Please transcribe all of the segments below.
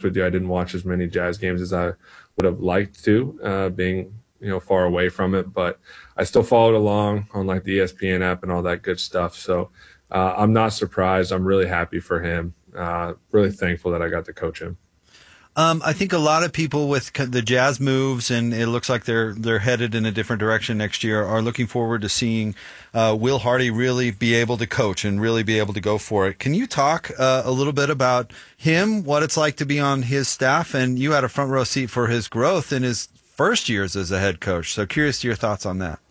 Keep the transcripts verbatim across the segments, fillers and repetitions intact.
honest with you, I didn't watch as many Jazz games as I would have liked to, uh, being, you know, far away from it. But I still followed along on like the E S P N app and all that good stuff. So uh, I'm not surprised. I'm really happy for him. Uh, really thankful that I got to coach him. Um, I think a lot of people with the Jazz moves, and it looks like they're they're headed in a different direction next year, are looking forward to seeing uh, Will Hardy really be able to coach and really be able to go for it. Can you talk uh, a little bit about him, what it's like to be on his staff? And you had a front row seat for his growth in his first years as a head coach. So curious to your thoughts on that.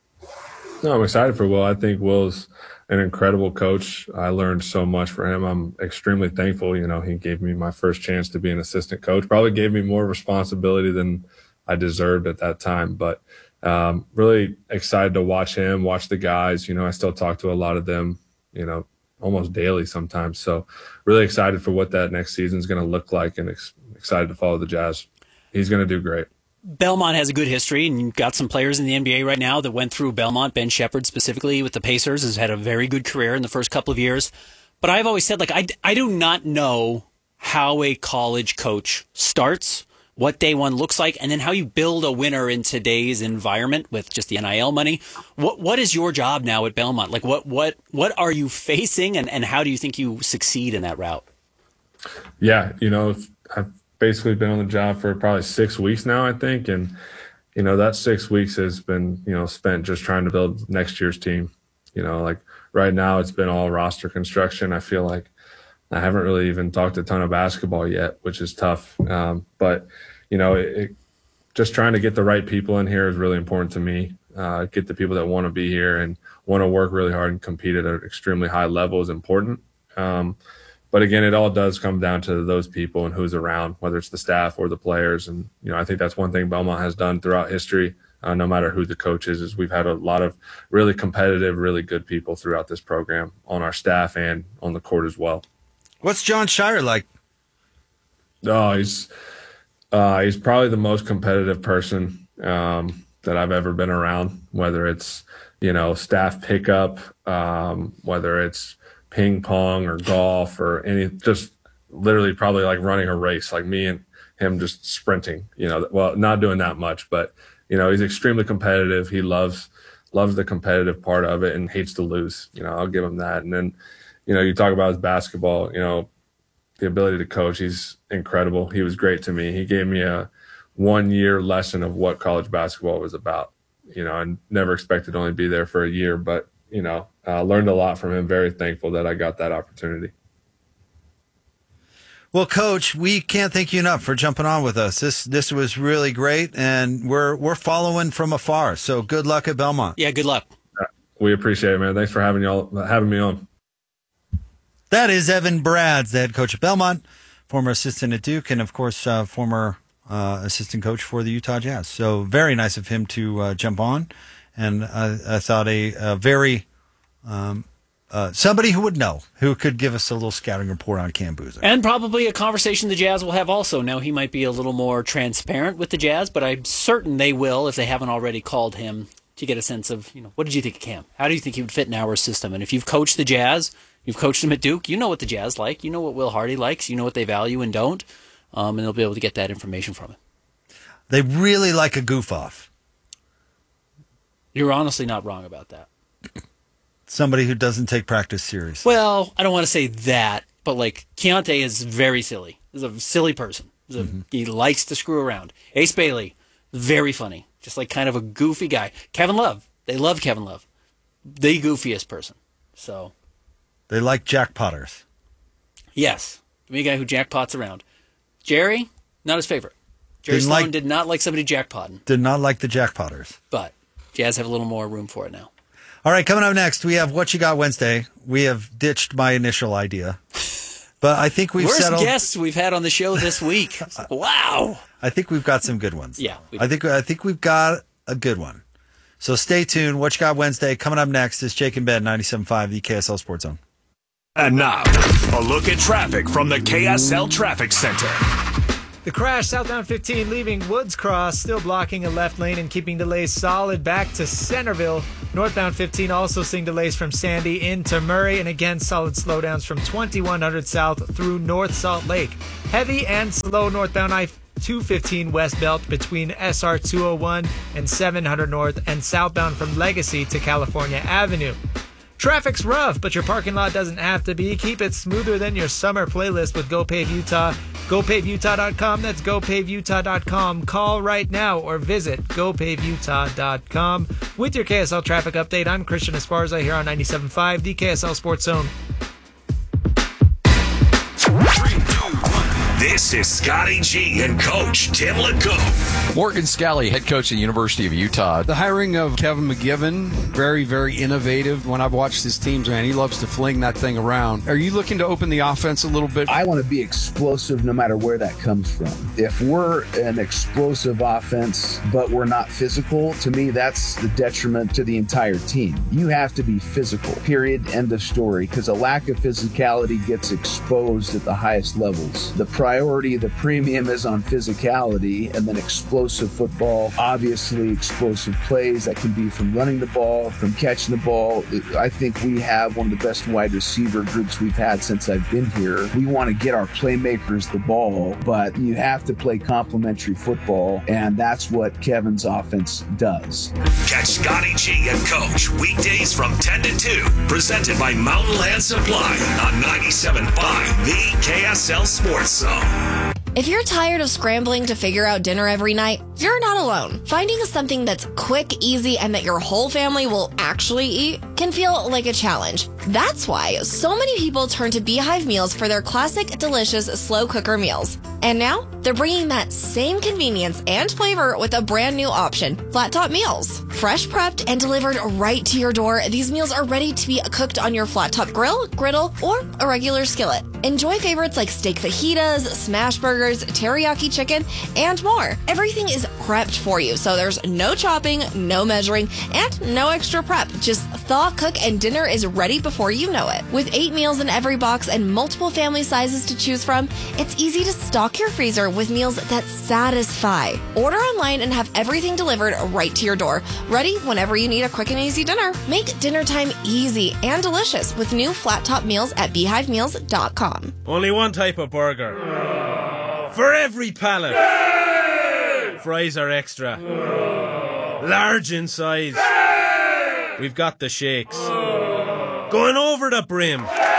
No, I'm excited for Will. I think Will's an incredible coach. I learned so much from him. I'm extremely thankful. You know, he gave me my first chance to be an assistant coach, probably gave me more responsibility than I deserved at that time. But um, really excited to watch him, watch the guys. You know, I still talk to a lot of them, you know, almost daily sometimes. So really excited for what that next season is going to look like, and ex- excited to follow the Jazz. He's going to do great. Belmont has a good history, and you've got some players in the N B A right now that went through Belmont. Ben Shepherd, specifically with the Pacers, has had a very good career in the first couple of years. But I've always said, like, I, I do not know how a college coach starts, what day one looks like, and then how you build a winner in today's environment with just the N I L money. What What is your job now at Belmont? Like, what what what are you facing, and, and how do you think you succeed in that route? Yeah, you know, I've basically been on the job for probably six weeks now, I think. And, you know, that six weeks has been, you know, spent just trying to build next year's team. You know, like right now it's been all roster construction. I feel like I haven't really even talked a ton of basketball yet, which is tough. Um, but, you know, it, it, just trying to get the right people in here is really important to me. Uh, get the people that want to be here and want to work really hard and compete at an extremely high level is important. Um, But again, it all does come down to those people and who's around, whether it's the staff or the players. And, you know, I think that's one thing Belmont has done throughout history, uh, no matter who the coach is, is we've had a lot of really competitive, really good people throughout this program on our staff and on the court as well. What's Jon Scheyer like? Oh, he's, uh, he's probably the most competitive person um, that I've ever been around, whether it's, you know, staff pickup, um, whether it's ping pong or golf or any, just literally probably like running a race, like me and him just sprinting, you know, well, not doing that much, but, you know, he's extremely competitive. He loves, loves the competitive part of it and hates to lose. You know, I'll give him that. And then, you know, you talk about his basketball, you know, the ability to coach, he's incredible. He was great to me. He gave me a one year lesson of what college basketball was about. You know, I never expected to only be there for a year, but, you know, uh, learned a lot from him. Very thankful that I got that opportunity. Well, Coach, we can't thank you enough for jumping on with us. This this was really great, and we're we're following from afar. So good luck at Belmont. Yeah, good luck. Uh, we appreciate it, man. Thanks for having y'all having me on. That is Evan Brads, the head coach at Belmont, former assistant at Duke, and of course, uh, former uh, assistant coach for the Utah Jazz. So very nice of him to uh, jump on. And I, I thought a, a very um, uh, somebody who would know, who could give us a little scouting report on Cam Boozer. And probably a conversation the Jazz will have also. Now, he might be a little more transparent with the Jazz, but I'm certain they will, if they haven't already called him, to get a sense of, you know, what did you think of Cam? How do you think he would fit in our system? And if you've coached the Jazz, you've coached him at Duke, you know what the Jazz like. You know what Will Hardy likes. You know what they value and don't. Um, and they'll be able to get that information from him. They really like a goof-off. You're honestly not wrong about that. Somebody who doesn't take practice seriously. Well, I don't want to say that, but like Keontae is very silly. He's a silly person. He's a, mm-hmm. He likes to screw around. Ace Bailey, very funny. Just like kind of a goofy guy. Kevin Love, they love Kevin Love. The goofiest person. So they like jackpotters. Yes. Give me a guy who jackpots around. Jerry, not his favorite. Jerry Didn't Sloan like, did not like somebody jackpotting. Did not like the jackpotters. But Jazz have a little more room for it now. All right, coming up next, we have What You Got Wednesday. We have ditched my initial idea. But I think we've Worst settled... guests we've had on the show this week. Wow. I think we've got some good ones. Yeah. I think I think we've got a good one. So stay tuned. What You Got Wednesday. Coming up next is Jake and Ben, ninety-seven point five, the K S L Sports Zone. And now, a look at traffic from the K S L Traffic Center. The crash southbound fifteen leaving Woods Cross, still blocking a left lane and keeping delays solid back to Centerville. Northbound fifteen also seeing delays from Sandy into Murray, and again solid slowdowns from twenty-one hundred south through North Salt Lake. Heavy and slow northbound I two fifteen west belt between S R two oh one and seven hundred north, and southbound from Legacy to California Avenue. Traffic's rough, but your parking lot doesn't have to be. Keep it smoother than your summer playlist with GoPave Utah. go pave utah dot com. That's go pave utah dot com. Call right now or visit go pave utah dot com. With your K S L traffic update, I'm Christian Esparza here on ninety-seven point five, the K S L Sports Zone. This is Scotty G and Coach Tim LeCoq. Morgan Scally, head coach at the University of Utah. The hiring of Kevin McGivern, very, very innovative. When I've watched his teams, man, he loves to fling that thing around. Are you looking to open the offense a little bit? I want to be explosive no matter where that comes from. If we're an explosive offense, but we're not physical, to me, that's the detriment to the entire team. You have to be physical, period, end of story, because a lack of physicality gets exposed at the highest levels. The priority, the premium is on physicality, and then explosive football, obviously explosive plays that can be from running the ball, from catching the ball. I think we have one of the best wide receiver groups we've had since I've been here. We want to get our playmakers the ball, but you have to play complementary football, and that's what Kevin's offense does. Catch Scotty G and Coach weekdays from ten to two, presented by Mountain Land Supply on ninety-seven point five, the K S L Sports Zone. If you're tired of scrambling to figure out dinner every night, you're not alone. Finding something that's quick, easy, and that your whole family will actually eat can feel like a challenge. That's why so many people turn to Beehive Meals for their classic, delicious slow cooker meals. And now, they're bringing that same convenience and flavor with a brand new option, Flat Top Meals. Fresh prepped and delivered right to your door, these meals are ready to be cooked on your flat top grill, griddle, or a regular skillet. Enjoy favorites like steak fajitas, smash burgers, teriyaki chicken, and more. Everything is prepped for you, so there's no chopping, no measuring, and no extra prep. Just thaw, cook, and dinner is ready before you know it. With eight meals in every box and multiple family sizes to choose from, it's easy to stock your freezer with meals that satisfy. Order online and have everything delivered right to your door, ready whenever you need a quick and easy dinner. Make dinner time easy and delicious with new flat top meals at beehive meals dot com. Only one type of burger. For every pallet. Fries are extra. Large in size. We've got the shakes. Going over the brim.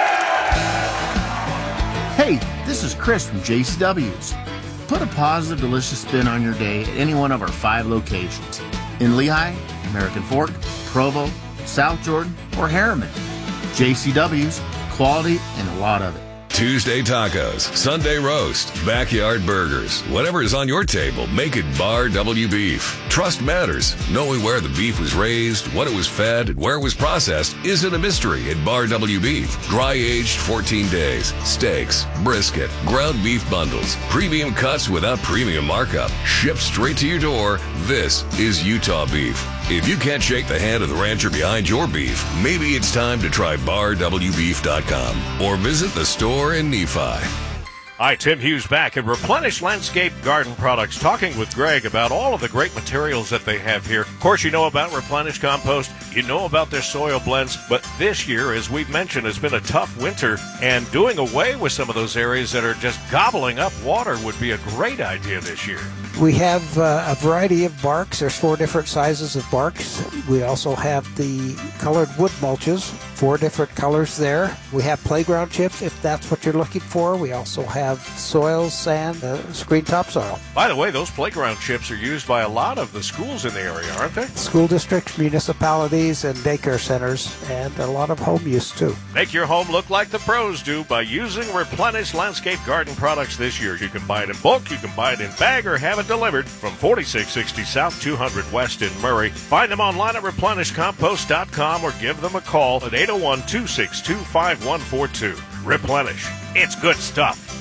Hey, this is Chris from J C W's. Put a positive, delicious spin on your day at any one of our five locations. In Lehigh, American Fork, Provo, South Jordan, or Harriman. J C W's, quality and a lot of it. Tuesday tacos, Sunday roast, backyard burgers. Whatever is on your table, make it Bar W Beef. Trust matters. Knowing where the beef was raised, what it was fed, and where it was processed isn't a mystery at Bar W Beef. Dry aged fourteen days. Steaks, brisket, ground beef bundles, premium cuts without premium markup. Shipped straight to your door. This is Utah beef. If you can't shake the hand of the rancher behind your beef, maybe it's time to try bar w beef dot com or visit the store in Nephi. Hi, Tim Hughes back at Replenish Landscape Garden Products, talking with Greg about all of the great materials that they have here. Of course, you know about Replenish Compost, you know about their soil blends, but this year, as we've mentioned, has been a tough winter, and doing away with some of those areas that are just gobbling up water would be a great idea this year. We have uh, a variety of barks. There's four different sizes of barks. We also have the colored wood mulches, four different colors there. We have playground chips if that's what you're looking for. We also have soil, sand, uh, screen topsoil. By the way, those playground chips are used by a lot of the schools in the area, aren't they? School districts, municipalities, and daycare centers, and a lot of home use too. Make your home look like the pros do by using Replenish Landscape Garden Products this year. You can buy it in bulk, you can buy it in bag, or have it delivered from forty-six sixty South two hundred West in Murray. Find them online at replenish compost dot com or give them a call at eight oh one, two six two, five one four two. Replenish. It's good stuff.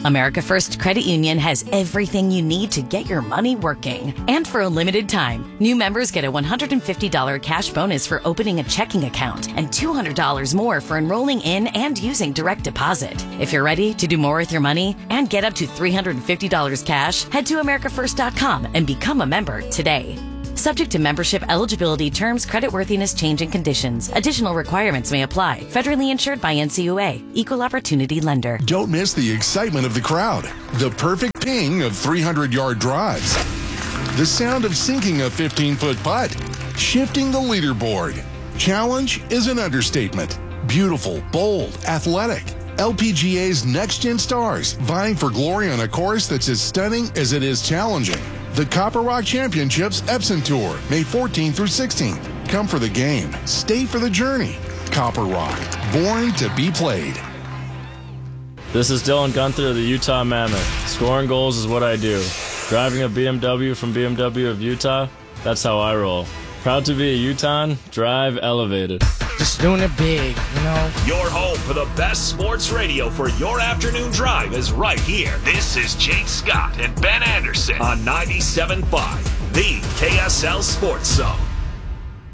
America First Credit Union has everything you need to get your money working. And for a limited time, new members get a one hundred fifty dollars cash bonus for opening a checking account and two hundred dollars more for enrolling in and using direct deposit. If you're ready to do more with your money and get up to three hundred fifty dollars cash, head to america first dot com and become a member today. Subject to membership eligibility, terms, creditworthiness, change, and conditions. Additional requirements may apply. Federally insured by N C U A. Equal Opportunity Lender. Don't miss the excitement of the crowd. The perfect ping of three hundred yard drives. The sound of sinking a fifteen foot putt. Shifting the leaderboard. Challenge is an understatement. Beautiful, bold, athletic. L P G A's next-gen stars vying for glory on a course that's as stunning as it is challenging. The Copper Rock Championships Epson Tour, May fourteenth through sixteenth. Come for the game. Stay for the journey. Copper Rock, born to be played. This is Dylan Gunther of the Utah Mammoth. Scoring goals is what I do. Driving a B M W from B M W of Utah, that's how I roll. Proud to be a Utahn, drive elevated. Just doing it big, you know. Your home for the best sports radio for your afternoon drive is right here. This is Jake Scott and Ben Anderson on ninety-seven point five, the K S L Sports Zone.